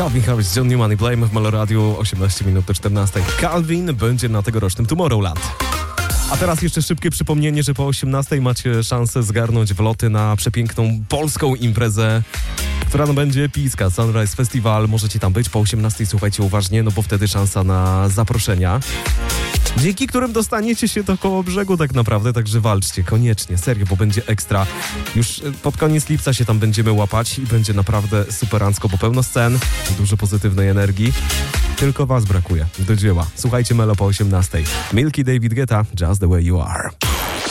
Calvin Harris, John Newman i Blame w Meloradiu, 18 minut do 14. Calvin będzie na tegorocznym Tomorrowland. A teraz jeszcze szybkie przypomnienie, że po 18 macie szansę zgarnąć wloty na przepiękną polską imprezę, która będzie epicka. Sunrise Festival, możecie tam być po 18, słuchajcie uważnie, no bo wtedy szansa na zaproszenia, dzięki którym dostaniecie się do Kołobrzegu tak naprawdę, także walczcie, koniecznie, serio, bo będzie ekstra. Już pod koniec lipca się tam będziemy łapać i będzie naprawdę superancko, bo pełno scen, dużo pozytywnej energii. Tylko was brakuje. Do dzieła. Słuchajcie Melo po 18. Milky, David Guetta, Just the Way You Are.